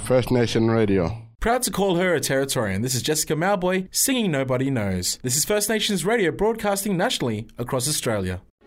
First Nation Radio. Proud to call her a Territorian. This is Jessica Mauboy singing Nobody Knows. This is First Nations Radio broadcasting nationally across Australia.